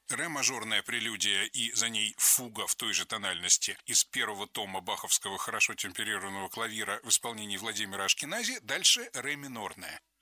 Ре-мажорная прелюдия и за ней фуга в той же тональности из первого тома баховского хорошо темперированного клавира в исполнении Владимира Ашкенази, дальше ре минорная.